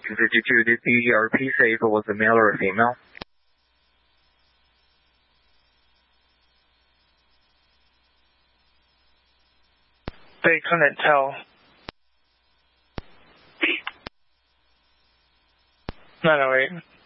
Did the ERP say if it was a male or a female? They couldn't tell. 908.